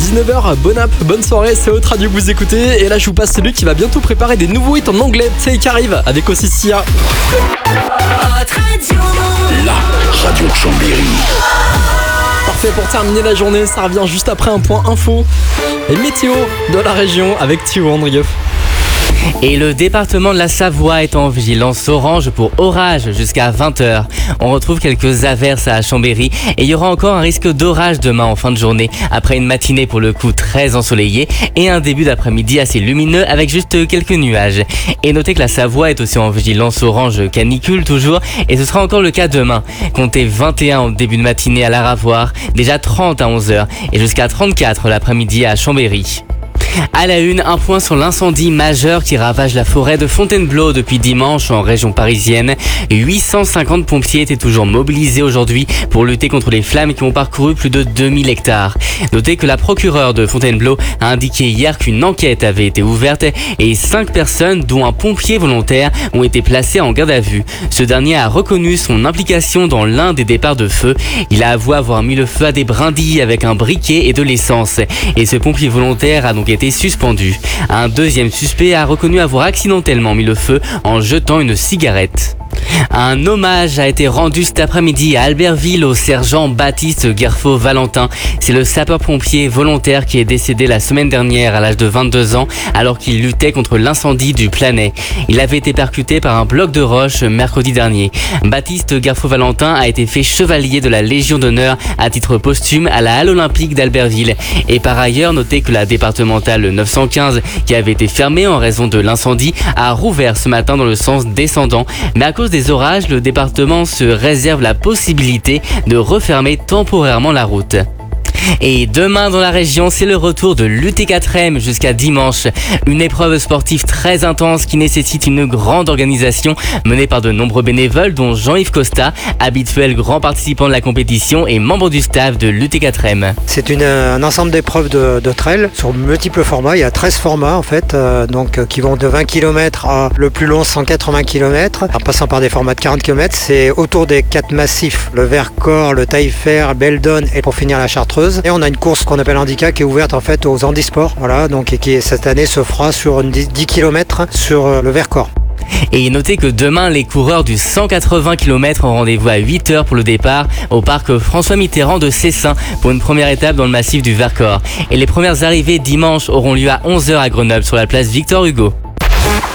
19h, bonne app, bonne soirée, c'est Haute Radio que vous écoutez. Et là, je vous passe celui qui va bientôt préparer des nouveaux hits en anglais. C'est qui arrive avec aussi Sia. La radio de Chambéry. Parfait pour terminer la journée, ça revient juste après un point info et météo de la région avec Thio Andrieff. Et le département de la Savoie est en vigilance orange pour orage jusqu'à 20h. On retrouve quelques averses à Chambéry et il y aura encore un risque d'orage demain en fin de journée après une matinée pour le coup très ensoleillée et un début d'après-midi assez lumineux avec juste quelques nuages. Et notez que la Savoie est aussi en vigilance orange canicule toujours et ce sera encore le cas demain. Comptez 21 au début de matinée à la Ravoire, déjà 30 à 11h et jusqu'à 34 l'après-midi à Chambéry. À la une, un point sur l'incendie majeur qui ravage la forêt de Fontainebleau depuis dimanche en région parisienne. 850 pompiers étaient toujours mobilisés aujourd'hui pour lutter contre les flammes qui ont parcouru plus de 2000 hectares. Notez que la procureure de Fontainebleau a indiqué hier qu'une enquête avait été ouverte et 5 personnes, dont un pompier volontaire, ont été placées en garde à vue. Ce dernier a reconnu son implication dans l'un des départs de feu. Il a avoué avoir mis le feu à des brindilles avec un briquet et de l'essence. Et ce pompier volontaire a donc été suspendu. Un deuxième suspect a reconnu avoir accidentellement mis le feu en jetant une cigarette. Un hommage a été rendu cet après-midi à Albertville au sergent Baptiste Guerfaux-Valentin. C'est le sapeur-pompier volontaire qui est décédé la semaine dernière à l'âge de 22 ans alors qu'il luttait contre l'incendie du Planay. Il avait été percuté par un bloc de roche mercredi dernier. Baptiste Guerfaux-Valentin a été fait chevalier de la Légion d'honneur à titre posthume à la Halle Olympique d'Albertville. Et par ailleurs, notez que la départementale 915, qui avait été fermée en raison de l'incendie, a rouvert ce matin dans le sens descendant. Mais à cause des orages, le département se réserve la possibilité de refermer temporairement la route. Et demain dans la région, c'est le retour de l'UT4M jusqu'à dimanche. Une épreuve sportive très intense qui nécessite une grande organisation menée par de nombreux bénévoles dont Jean-Yves Costa, habituel grand participant de la compétition et membre du staff de l'UT4M. C'est un ensemble d'épreuves de trail sur multiples formats. Il y a 13 formats en fait, qui vont de 20 km à le plus long 180 km, en passant par des formats de 40 km. C'est autour des 4 massifs, le Vercors, le Taillefer, Beldon et pour finir la Chartreuse. Et on a une course qu'on appelle handicap qui est ouverte en fait aux handisports, et qui cette année se fera sur 10 km sur le Vercors. Et notez que demain, les coureurs du 180 km ont rendez-vous à 8h pour le départ au parc François Mitterrand de Cessin pour une première étape dans le massif du Vercors. Et les premières arrivées dimanche auront lieu à 11h à Grenoble sur la place Victor Hugo.